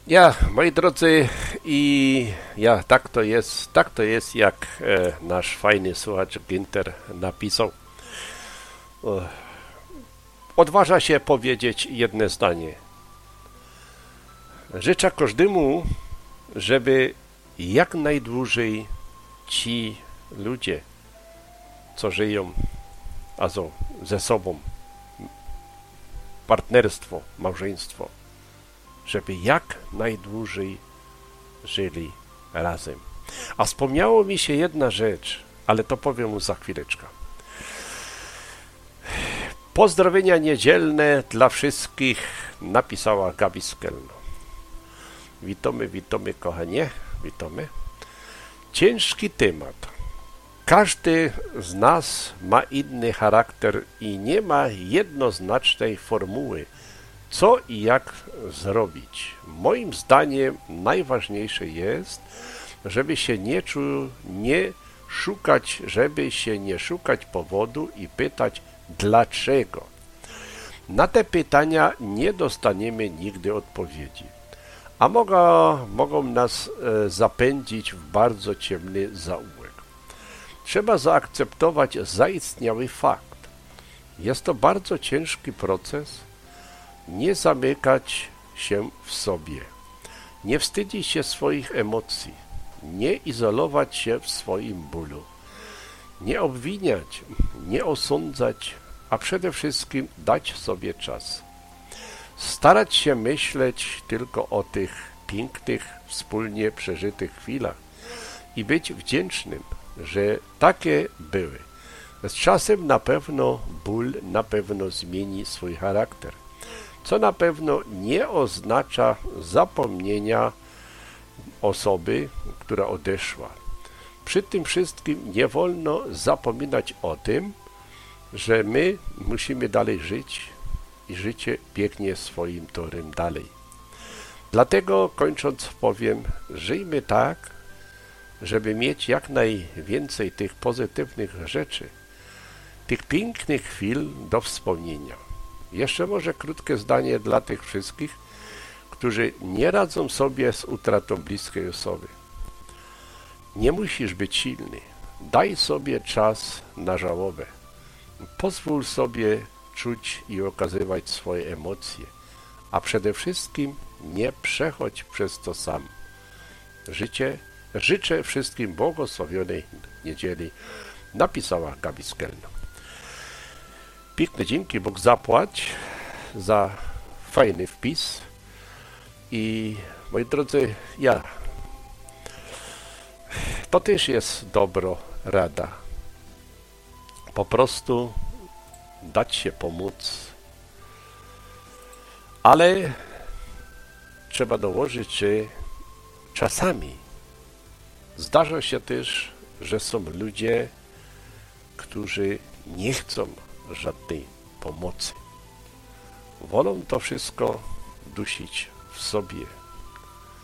Moi drodzy, tak to jest, jak nasz fajny słuchacz Ginter napisał. E, Odważa się powiedzieć jedno zdanie. Życzę każdemu, żeby jak najdłużej ci ludzie, co żyją ze sobą, partnerstwo, małżeństwo, żeby jak najdłużej żyli razem. A wspomniało mi się jedna rzecz, ale to powiem mu za chwileczkę. Pozdrowienia niedzielne dla wszystkich napisała Gabi z Kelno. Witamy kochanie, witamy. Ciężki temat. Każdy z nas ma inny charakter i nie ma jednoznacznej formuły, co i jak zrobić. Moim zdaniem najważniejsze jest, żeby się nie szukać powodu i pytać dlaczego. Na te pytania nie dostaniemy nigdy odpowiedzi, a mogą nas zapędzić w bardzo ciemny zaułek. Trzeba zaakceptować zaistniały fakt. Jest to bardzo ciężki proces. Nie zamykać się w sobie, nie wstydzić się swoich emocji, nie izolować się w swoim bólu, nie obwiniać, nie osądzać, a przede wszystkim dać sobie czas. Starać się myśleć tylko o tych pięknych, wspólnie przeżytych chwilach i być wdzięcznym, że takie były. Z czasem na pewno ból zmieni swój charakter, co na pewno nie oznacza zapomnienia osoby, która odeszła. Przy tym wszystkim nie wolno zapominać o tym, że my musimy dalej żyć i życie biegnie swoim torem dalej. Dlatego kończąc powiem, żyjmy tak, żeby mieć jak najwięcej tych pozytywnych rzeczy, tych pięknych chwil do wspomnienia. Jeszcze może krótkie zdanie dla tych wszystkich, którzy nie radzą sobie z utratą bliskiej osoby. Nie musisz być silny. Daj sobie czas na żałobę. Pozwól sobie czuć i okazywać swoje emocje, a przede wszystkim nie przechodź przez to sam. Życzę wszystkim błogosławionej niedzieli, napisała Gabi z Kelno. Piękne dzięki, Bóg zapłać za fajny wpis. I moi drodzy, to też jest dobra rada. Po prostu dać się pomóc, ale trzeba dołożyć, że czasami zdarza się też, że są ludzie, którzy nie chcą żadnej pomocy. Wolą to wszystko dusić w sobie.